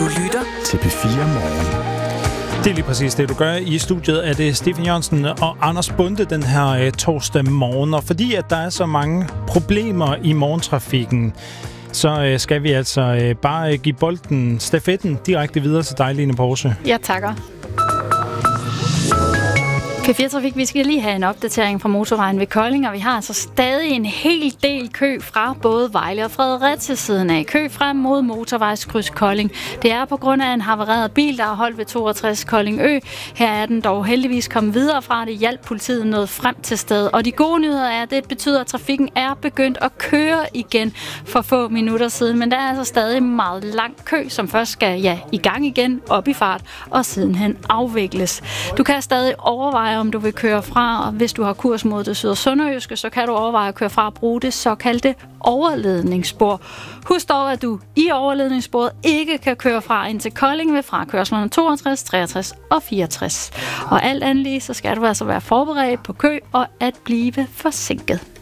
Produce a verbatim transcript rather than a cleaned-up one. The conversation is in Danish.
Du lytter til P fire Morgen. Det er lige præcis det, du gør. I studiet er det Stefan Jørgensen og Anders Bunde den her øh, torsdag morgen. Og fordi at der er så mange problemer i morgentrafikken, så øh, skal vi altså øh, bare øh, give bolden, stafetten, direkte videre til dig, Line Porsche. Ja, takker. P fire Trafik, vi skal lige have en opdatering fra motorvejen ved Kolding, og vi har altså stadig en hel del kø fra både Vejle og Fredericia siden af. Kø frem mod motorvejskryds Kolding. Det er på grund af en havareret bil, der har holdt ved toogtres Kolding Ø. Her er den dog heldigvis kommet videre fra. Det hjalp politiet noget frem til stedet. Og de gode nyheder er, at det betyder, at trafikken er begyndt at køre igen for få minutter siden. Men der er altså stadig meget lang kø, som først skal ja, i gang igen, op i fart, og sidenhen afvikles. Du kan stadig overveje, om du vil køre fra, og hvis du har kurs mod det syd- og sønderjyske, så kan du overveje at køre fra og bruge det såkaldte overledningsspor. Husk dog, at du i overledningssporet ikke kan køre fra ind til Kolding ved frakørslerne toogtres, treogtres og fireogtres. Og alt andet lige, så skal du altså være forberedt på kø og at blive forsinket.